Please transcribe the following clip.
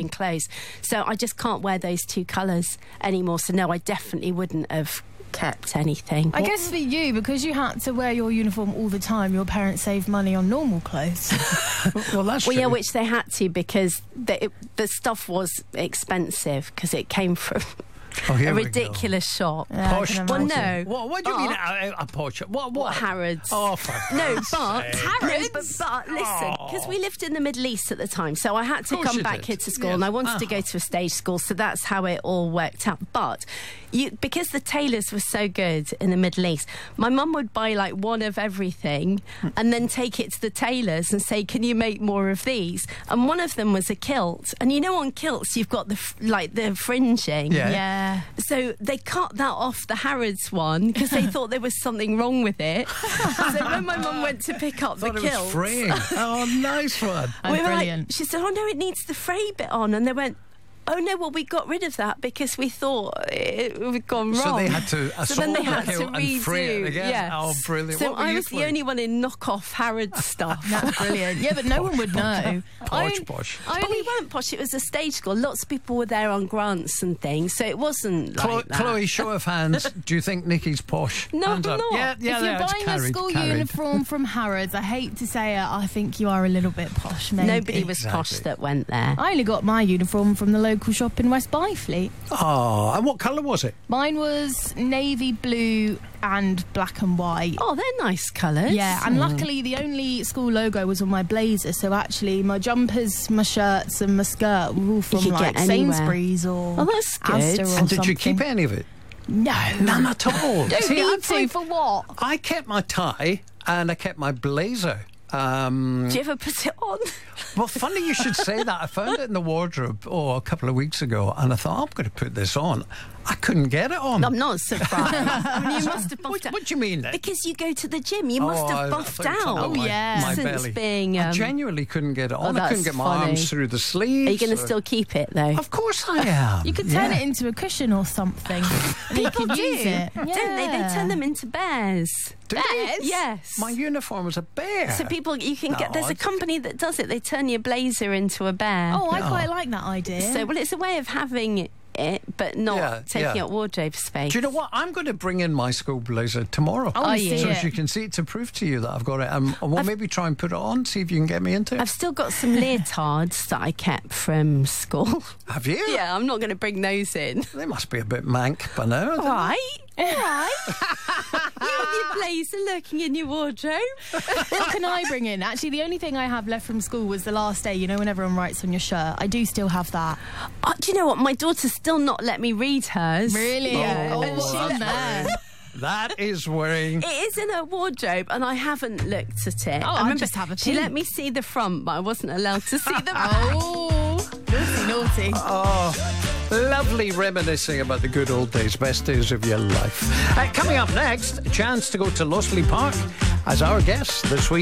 wearing clothes. So I just can't wear those two colours anymore. So no, I definitely wouldn't have kept anything. I guess for you, because you had to wear your uniform all the time, your parents saved money on normal clothes. Well, that's true. Yeah, which they had to, because the stuff was expensive, because it came from a ridiculous shop. Yeah, Posh. Well, no. What do you mean a posh? What? Harrods. Oh, for No, God's but sake. Harrods. But listen, because we lived in the Middle East at the time, so I had to Of course come you back did. here to school, Yes. and I wanted to go to a stage school, so that's how it all worked out. But because the tailors were so good in the Middle East, my mum would buy like one of everything, and then take it to the tailors and say, "Can you make more of these?" And one of them was a kilt, and you know, on kilts you've got the fringing. Yeah. Yeah. So they cut that off the Harrods one because they thought there was something wrong with it. So when my mum went to pick up the Thought it was kilt, fraying. Oh, nice one. Oh, we were brilliant. she said, "Oh no, it needs the fray bit on," and they went, "Oh no, well we got rid of that because we thought it had gone wrong." So they had to So then assault they the had to kilt and fray it redo. again? Yes. Oh, brilliant. So What were I you was the doing? only one in knockoff Harrods stuff. That's brilliant. Yeah, but no one would know. Posh. But we weren't posh. It was a stage school. Lots of people were there on grants and things, so it wasn't like that. Chloe, show of hands. Do you think Nikki's posh? No, Hands I'm up. not. Yeah, If you're it's buying carried, a school carried. uniform from Harrods, I hate to say it, I think you are a little bit posh, maybe. Nobody was posh Exactly. that went there. I only got my uniform from the local shop in West Byfleet. Oh, and what colour was it? Mine was navy blue and black and white. Oh, they're nice colours. Yeah, and luckily the only school logo was on my blazer, so actually my jumpers, my shirts and my skirt were all from could like get anywhere. Sainsbury's or Oh, that's good. Asda or And did you something. keep any of it? No. None at all. Don't See, I need to, find- for what? I kept my tie and I kept my blazer. Do you ever put it on? Well, funny you should say that. I found it in the wardrobe a couple of weeks ago, and I thought, I'm going to put this on. I couldn't get it on. I'm not surprised. I mean, you must have buffed out. What do you mean then? Because you go to the gym, you must have buffed I thought you were talking out. about my- yeah. my Since belly. being, I genuinely couldn't get it on. I that's couldn't get my funny. arms through the sleeves. Are you going to still keep it though? Of course I am. You could turn it into a cushion or something. And you People could do, use it. don't they? They turn them into bears. Do they? Yes. My uniform was a bear. So people, you can get. No, There's a it's- company that does it. They turn your blazer into a bear. Oh, I Yeah. quite like that idea. So well, it's a way of having it, but not Yeah, taking yeah. up wardrobe space. Do you know what? I'm going to bring in my school blazer tomorrow. I wanna see So it. as you can see, to prove to you that I've got it. We'll maybe try and put it on, see if you can get me into it. I've still got some leotards that I kept from school. Have you? Yeah, I'm not going to bring those in. They must be a bit mank by now. All right. You and your blazer lurking in your wardrobe. What can I bring in? Actually, the only thing I have left from school was the last day. You know, when everyone writes on your shirt. I do still have that. Do you know what? My daughter's still not let me read hers. Really? Yeah. Oh, And what's she- on there? That is worrying. It is in her wardrobe, and I haven't looked at it. Oh, I I'll remember just have a She peek. let me see the front, but I wasn't allowed to see the back. Oh, naughty, naughty. Oh, lovely reminiscing about the good old days, best days of your life. Coming up next, a chance to go to Losley Park as our guest this week.